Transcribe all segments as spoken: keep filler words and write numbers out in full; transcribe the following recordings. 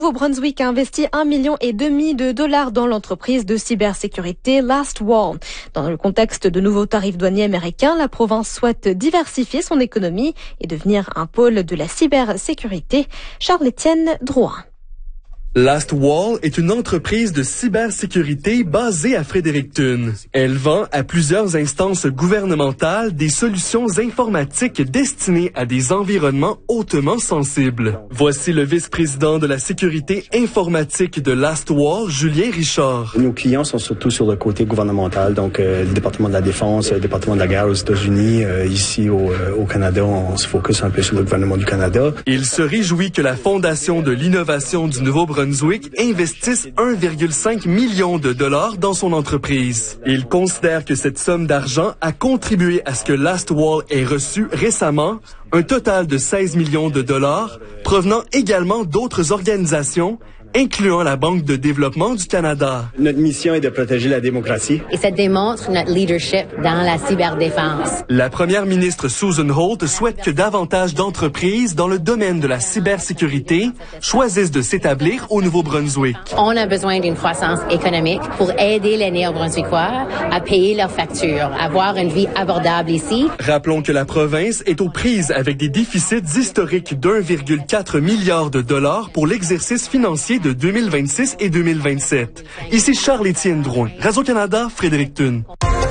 Nouveau-Brunswick a investi un million et demi de dollars dans l'entreprise de cybersécurité LastWall. Dans le contexte de nouveaux tarifs douaniers américains, la province souhaite diversifier son économie et devenir un pôle de la cybersécurité. Charles-Étienne Drouin. LastWall est une entreprise de cybersécurité basée à Fredericton. Elle vend à plusieurs instances gouvernementales des solutions informatiques destinées à des environnements hautement sensibles. Voici le vice-président de la sécurité informatique de LastWall, Julien Richard. Nos clients sont surtout sur le côté gouvernemental, donc euh, le département de la défense, le département de la guerre aux États-Unis. Euh, ici au, euh, au Canada, on se focus un peu sur le gouvernement du Canada. Il se réjouit que la Fondation de l'innovation du Nouveau-Brunswick Brunswick investisse un virgule cinq million de dollars dans son entreprise. Il considère que cette somme d'argent a contribué à ce que LastWall ait reçu récemment un total de seize millions de dollars provenant également d'autres organisations, incluant la Banque de développement du Canada. Notre mission est de protéger la démocratie. Et ça démontre notre leadership dans la cyberdéfense. La première ministre Susan Holt souhaite que davantage d'entreprises dans le domaine de la cybersécurité choisissent de s'établir au Nouveau-Brunswick. On a besoin d'une croissance économique pour aider les Néo-Brunswickois à payer leurs factures, avoir une vie abordable ici. Rappelons que la province est aux prises avec des déficits historiques d'un virgule quatre milliard de dollars pour l'exercice financier de deux mille vingt-six et deux mille vingt-sept. Ici Charles-Étienne Drouin, Radio-Canada, Fredericton.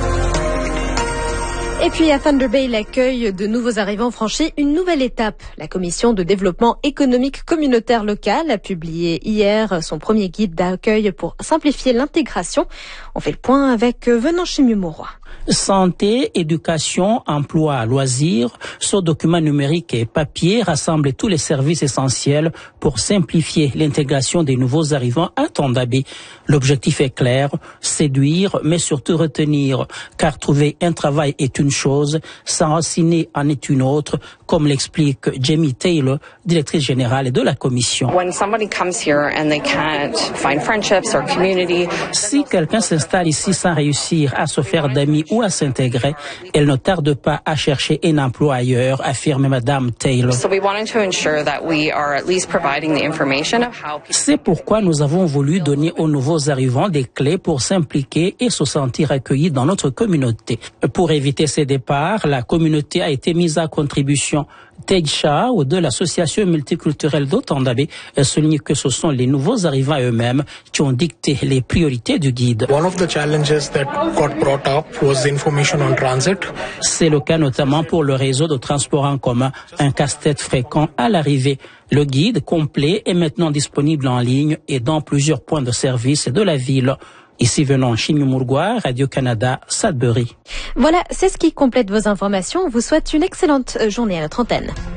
Et puis à Thunder Bay, l'accueil de nouveaux arrivants franchit une nouvelle étape. La Commission de développement économique communautaire local a publié hier son premier guide d'accueil pour simplifier l'intégration. On fait le point avec Venant Chimumoroy. Santé, éducation, emploi, loisirs, ce document numérique et papier rassemble tous les services essentiels pour simplifier l'intégration des nouveaux arrivants à Thunder Bay. L'objectif est clair, séduire, mais surtout retenir, car trouver un travail est une chose, s'enraciner en est une autre, comme l'explique Jamie Taylor, directrice générale de la Commission. When somebody comes here and they can't find friendships or community, si quelqu'un s'installe ici sans réussir à se faire d'amis ou à s'intégrer, elle ne tarde pas à chercher un emploi ailleurs, affirme Madame Taylor. So we wanted to ensure that we are at least providing the information of how people... C'est pourquoi nous avons voulu donner aux nouveaux arrivants des clés pour s'impliquer et se sentir accueillis dans notre communauté. Pour éviter ces départs, la communauté a été mise à contribution. Tej Shah de l'association multiculturelle de Thunder Bay souligne que ce sont les nouveaux arrivants eux-mêmes qui ont dicté les priorités du guide. One of the challenges that got brought up was information on transit. C'est le cas notamment pour le réseau de transport en commun, un casse-tête fréquent à l'arrivée. Le guide complet est maintenant disponible en ligne et dans plusieurs points de service de la ville. Ici venant Chimumurgua, Radio-Canada, Sudbury. Voilà, c'est ce qui complète vos informations. On vous souhaite une excellente journée à notre antenne.